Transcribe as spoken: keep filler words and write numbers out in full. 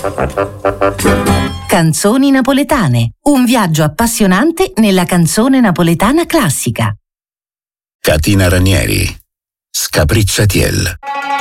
Canzoni napoletane. Un viaggio appassionante nella canzone napoletana classica. Catina Ranieri, Scaprizzatiel.